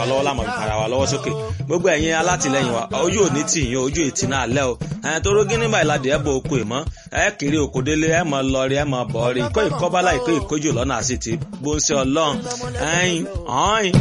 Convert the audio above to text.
lọ́wọ́ láàmú fara wa lọ́wọ́ sókè gbogbo ẹ̀yin alátìlẹyìn wa ojú òní tì yín ojú ìtì náà lẹ́ o ẹ̀yìn tó rógí nígbà ìlàdí ẹ̀ bọ̀ oko ìmọ̀ ẹ̀ kiri òkò délé ẹ̀ mọ̀ lọ rí ẹ̀ mọ̀ bọ̀ rí kó ìkọ́bálá ìkó ìkójò lọ́nà àti ti bó ń ṣe ọlọ́run ẹ̀yìn